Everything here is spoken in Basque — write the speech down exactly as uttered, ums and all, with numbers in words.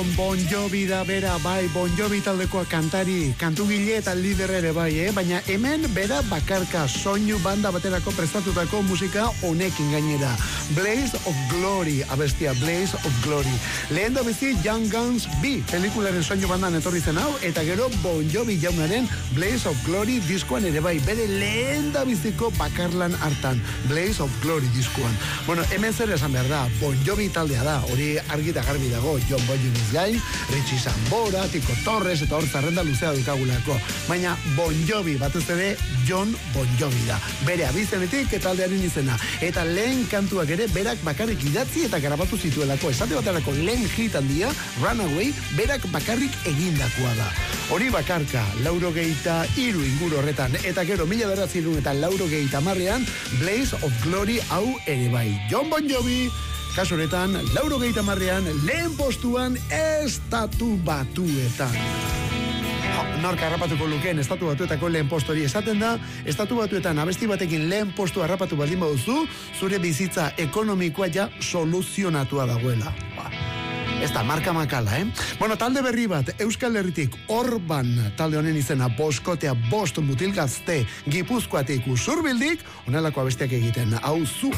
John Bon Jovi da bera, bai, Bon Jovi taldekoa kantari, kantugile eta lider ere bai, eh? Baina hemen bera bakarka soinu banda baterako prestatutako musika honekin gainera. Blaze of Glory, abestia Blaze of Glory. Lehen da bizi Young Guns B, pelikularen soinu bandan etorri zen hau, eta gero Bon Jovi jaunaren Blaze of Glory diskoan ere bai, bere lehen da biziko bakarlan hartan, Blaze of Glory diskoan. Bueno, hemen zer esan behar da, Bon Jovi taldea da, hori argita garbi dago, John Bon Joviz gain, Richie Sambora, Tico Torres, eta hor zarrenda luzea dukagulako. Baina Bon Jovi batez ere John Bon Jovi da. Bere abizenetik eta taldearen izena. Eta lehen kantuak ere berak bakarrik idatzi eta grabatu zituelako. Esate baterako lehen hit handia, Runaway, berak bakarrik egindakoa da. Hori bakarka, laurogeita hiru inguru horretan, eta gero mila bederatziehun eta laurogeita hamarrean, Blaze of Glory hau ere bai. John Bon Jovi, kasu honetan, laurogeita hamarrean, lehen postuan estatu batuetan. Nork harrapatuko lukeen estatu batuetako lehen postu hori esaten da, estatu batuetan abesti batekin lehen postu harrapatu baldin baduzu, zure bizitza ekonomikoa ja soluzionatua dagoela. Ez da, marka makala, eh? Bueno, talde berri bat, Euskal Herritik Orban talde honen izena, boskotea bost mutil gazte, Gipuzkoatik Usurbildik, honelako abestiak egiten, hau zu